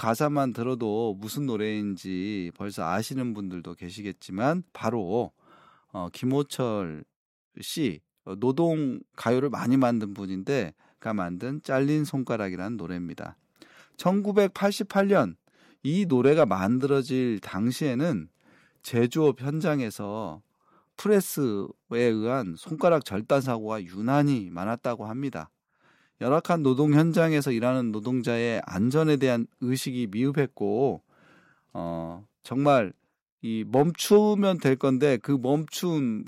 가사만 들어도 무슨 노래인지 벌써 아시는 분들도 계시겠지만 바로 김호철 씨 노동 가요를 많이 만든 분인데 가 만든 잘린 손가락이라는 노래입니다. 1988년 이 노래가 만들어질 당시에는 제조업 현장에서 프레스에 의한 손가락 절단 사고가 유난히 많았다고 합니다. 열악한 노동 현장에서 일하는 노동자의 안전에 대한 의식이 미흡했고 정말 이 멈추면 될 건데 그 멈춘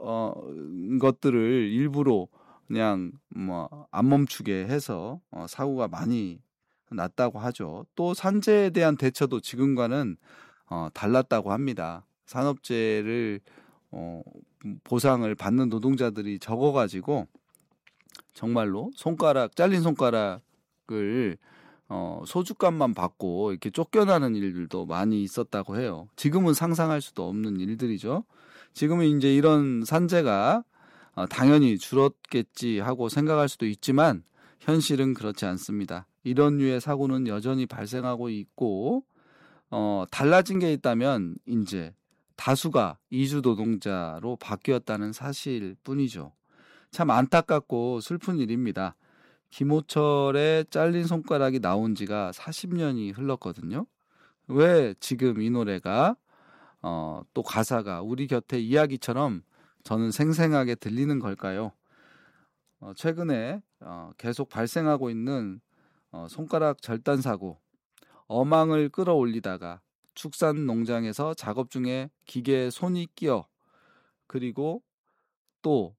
것들을 일부러 그냥 안 멈추게 해서 사고가 많이 났다고 하죠. 또 산재에 대한 대처도 지금과는 달랐다고 합니다. 산업재해를 보상을 받는 노동자들이 적어가지고 정말로 잘린 손가락을 소주값만 받고 이렇게 쫓겨나는 일들도 많이 있었다고 해요. 지금은 상상할 수도 없는 일들이죠. 지금은 이제 이런 산재가 당연히 줄었겠지 하고 생각할 수도 있지만 현실은 그렇지 않습니다. 이런 류의 사고는 여전히 발생하고 있고 달라진 게 있다면 이제 다수가 이주 노동자로 바뀌었다는 사실 뿐이죠. 참 안타깝고 슬픈 일입니다. 김호철의 잘린 손가락이 나온 지가 40년이 흘렀거든요. 왜 지금 이 노래가 또 가사가 우리 곁에 이야기처럼 저는 생생하게 들리는 걸까요? 최근에 계속 발생하고 있는 손가락 절단 사고, 어망을 끌어올리다가 축산 농장에서 작업 중에 기계에 손이 끼어 그리고 또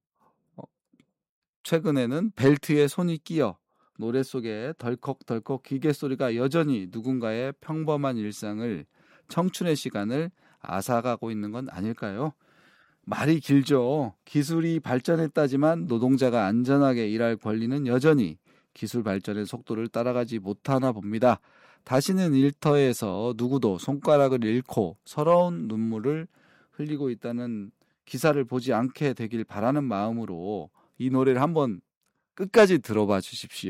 최근에는 벨트에 손이 끼어 노래 속에 덜컥덜컥 기계 소리가 여전히 누군가의 평범한 일상을 청춘의 시간을 앗아가고 있는 건 아닐까요? 말이 길죠. 기술이 발전했다지만 노동자가 안전하게 일할 권리는 여전히 기술 발전의 속도를 따라가지 못하나 봅니다. 다시는 일터에서 누구도 손가락을 잃고 서러운 눈물을 흘리고 있다는 기사를 보지 않게 되길 바라는 마음으로 이 노래를 한번 끝까지 들어봐 주십시오.